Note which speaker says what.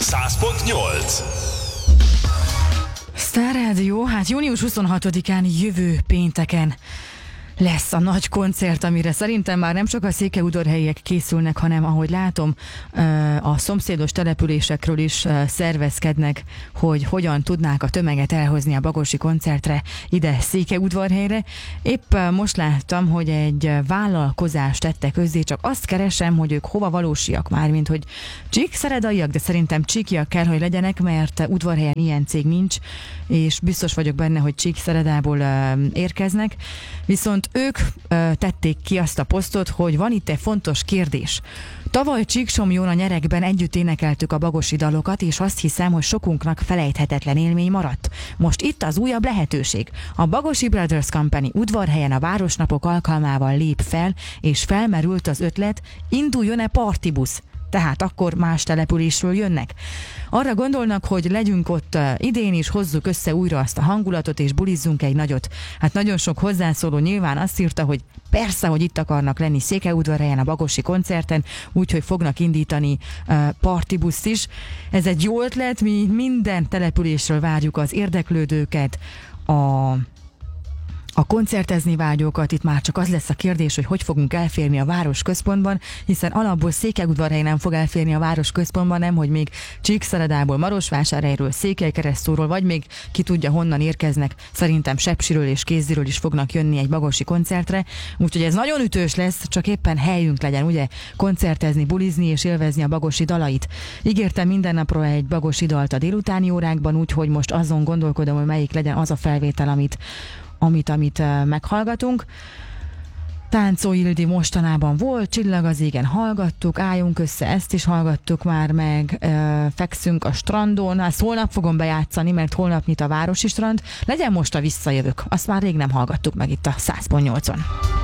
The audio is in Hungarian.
Speaker 1: 100.8
Speaker 2: Star Radio, hát június 26-án jövő pénteken lesz a nagy koncert, amire szerintem már nem csak a székelyudvarhelyiek készülnek, hanem ahogy látom, a szomszédos településekről is szervezkednek, hogy hogyan tudnák a tömeget elhozni a bagosi koncertre ide Székelyudvarhelyre. Épp most láttam, hogy egy vállalkozást tette közzé, csak azt keresem, hogy ők hova valósiak már, mint hogy csíkszeredaiak, de szerintem csíkiak kell, hogy legyenek, mert Udvarhelyen ilyen cég nincs, és biztos vagyok benne, hogy Csíkszeredából érkeznek. Viszont ők tették ki azt a posztot, hogy van itt egy fontos kérdés. Tavaly Csíksomlyón a nyerekben együtt énekeltük a bagosi dalokat, és azt hiszem, hogy sokunknak felejthetetlen élmény maradt. Most itt az újabb lehetőség. A Bagosi Brothers Company Udvarhelyen a Városnapok alkalmával lép fel, és felmerült az ötlet, induljon-e partibusz. Tehát akkor más településről jönnek. Arra gondolnak, hogy legyünk ott idén is, hozzuk össze újra azt a hangulatot, és bulizzunk egy nagyot. Hát nagyon sok hozzászóló nyilván azt írta, hogy persze, hogy itt akarnak lenni Székelyudvarhelyen a bagosi koncerten, úgyhogy fognak indítani partibuszt is. Ez egy jó ötlet, mi minden településről várjuk az érdeklődőket, a koncertezni vágyókat. Itt már csak az lesz a kérdés, hogy fogunk elférni a város központban, hiszen alapból Székelyudvarhely nem fog elférni a város központban, nem, hogy még Csíkszeredából, Marosvásárhelyről, Székelykeresztúról, vagy még ki tudja honnan érkeznek. Szerintem Sepsiről és Kézdiről is fognak jönni egy bagosi koncertre, úgyhogy ez nagyon ütős lesz, csak éppen helyünk legyen, ugye, koncertezni, bulizni és élvezni a bagosi dalait. Ígértem minden napról egy bagosi dalt a délutáni órákban, úgyhogy most azon gondolkodom, hogy melyik legyen az a felvétel, amit meghallgatunk. Táncó Ildi mostanában volt, Csillag az égen hallgattuk, Álljunk össze, ezt is hallgattuk már meg, Fekszünk a strandon, ezt holnap fogom bejátszani, mert holnap nyit a városi strand, legyen most a Visszajövök, azt már rég nem hallgattuk meg itt a 100.8-on.